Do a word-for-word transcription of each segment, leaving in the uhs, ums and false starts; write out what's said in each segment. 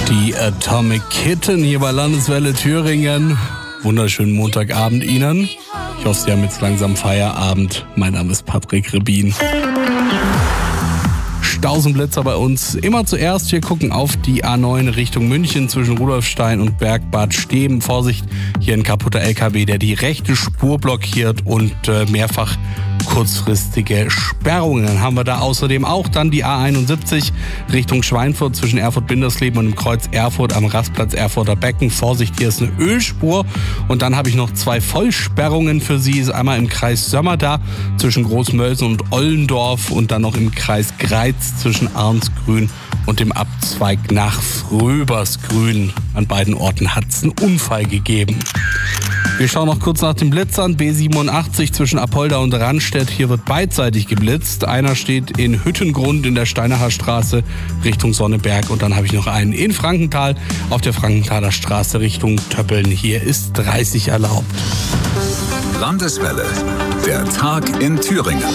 Die Atomic Kitten hier bei Landeswelle Thüringen. Wunderschönen Montagabend Ihnen. Ich hoffe, Sie haben jetzt langsam Feierabend. Mein Name ist Patrick Rebin. Stausenblitzer bei uns. Immer zuerst, wir gucken auf die A neun Richtung München zwischen Rudolfstein und Bergbad Steben. Vorsicht, hier ein kaputter L K W, der die rechte Spur blockiert und äh, mehrfach kurzfristige Sperrungen. Dann haben wir da außerdem auch dann die A einundsiebzig Richtung Schweinfurt zwischen Erfurt-Bindersleben und dem Kreuz Erfurt am Rastplatz Erfurter Becken. Vorsicht, hier ist eine Ölspur. Und dann habe ich noch zwei Vollsperrungen für Sie. Ist einmal im Kreis Sömmerda zwischen Großmölsen und Ollendorf und dann noch im Kreis Greiz zwischen Arnsgrün und dem Abzweig nach Fröbersgrün. An beiden Orten hat es einen Unfall gegeben. Wir schauen noch kurz nach den Blitzern. B siebenundachtzig zwischen Apolda und Rannstedt. Hier wird beidseitig geblitzt. Einer steht in Hüttengrund in der Steinacher Straße Richtung Sonneberg. Und dann habe ich noch einen in Frankenthal auf der Frankenthaler Straße Richtung Töppeln. Hier ist dreißig erlaubt. Landeswelle, der Tag in Thüringen.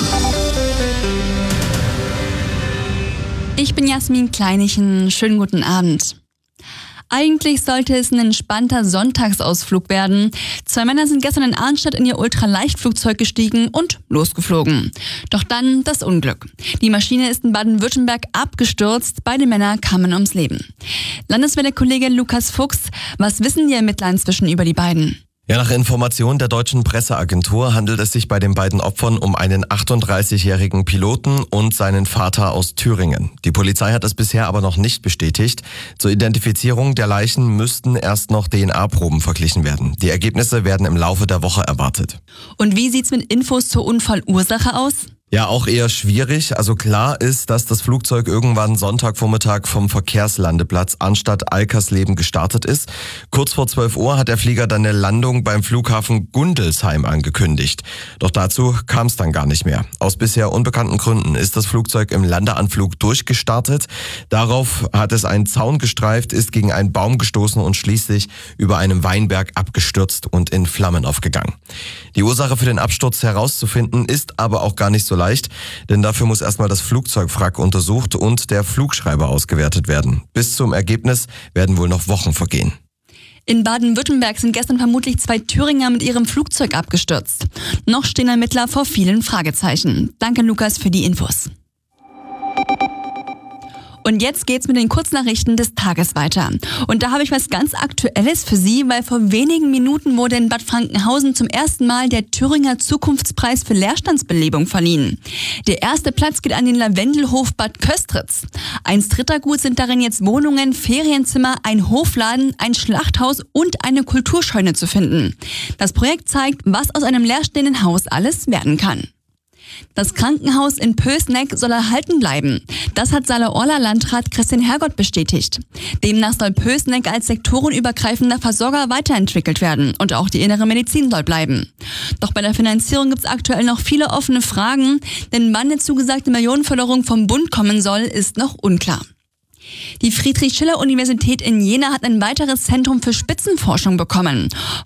Ich bin Jasmin Kleinichen. Schönen guten Abend. Eigentlich sollte es ein entspannter Sonntagsausflug werden. Zwei Männer sind gestern in Arnstadt in ihr Ultraleichtflugzeug gestiegen und losgeflogen. Doch dann das Unglück. Die Maschine ist in Baden-Württemberg abgestürzt. Beide Männer kamen ums Leben. Landeswelle-Kollege Lukas Fuchs, was wissen die Ermittler inzwischen über die beiden? Ja, nach Informationen der deutschen Presseagentur handelt es sich bei den beiden Opfern um einen achtunddreißigjährigen Piloten und seinen Vater aus Thüringen. Die Polizei hat es bisher aber noch nicht bestätigt. Zur Identifizierung der Leichen müssten erst noch D N A-Proben verglichen werden. Die Ergebnisse werden im Laufe der Woche erwartet. Und wie sieht's mit Infos zur Unfallursache aus? Ja, auch eher schwierig. Also klar ist, dass das Flugzeug irgendwann Sonntagvormittag vom Verkehrslandeplatz Arnstadt-Alkersleben gestartet ist. Kurz vor zwölf Uhr hat der Flieger dann eine Landung beim Flughafen Gundelsheim angekündigt. Doch dazu kam es dann gar nicht mehr. Aus bisher unbekannten Gründen ist das Flugzeug im Landeanflug durchgestartet. Darauf hat es einen Zaun gestreift, ist gegen einen Baum gestoßen und schließlich über einem Weinberg abgestürzt und in Flammen aufgegangen. Die Ursache für den Absturz herauszufinden ist aber auch gar nicht so leicht, denn dafür muss erstmal das Flugzeugwrack untersucht und der Flugschreiber ausgewertet werden. Bis zum Ergebnis werden wohl noch Wochen vergehen. In Baden-Württemberg sind gestern vermutlich zwei Thüringer mit ihrem Flugzeug abgestürzt. Noch stehen Ermittler vor vielen Fragezeichen. Danke, Lukas, für die Infos. Und jetzt geht's mit den Kurznachrichten des Tages weiter. Und da habe ich was ganz Aktuelles für Sie, weil vor wenigen Minuten wurde in Bad Frankenhausen zum ersten Mal der Thüringer Zukunftspreis für Leerstandsbelebung verliehen. Der erste Platz geht an den Lavendelhof Bad Köstritz. Eins Rittergut sind darin jetzt Wohnungen, Ferienzimmer, ein Hofladen, ein Schlachthaus und eine Kulturscheune zu finden. Das Projekt zeigt, was aus einem leerstehenden Haus alles werden kann. Das Krankenhaus in Pößneck soll erhalten bleiben. Das hat Saale-Orla Landrat Christian Hergott bestätigt. Demnach soll Pößneck als sektorenübergreifender Versorger weiterentwickelt werden und auch die innere Medizin soll bleiben. Doch bei der Finanzierung gibt es aktuell noch viele offene Fragen, denn wann eine zugesagte Millionenförderung vom Bund kommen soll, ist noch unklar. Die Friedrich-Schiller-Universität in Jena hat ein weiteres Zentrum für Spitzenforschung bekommen.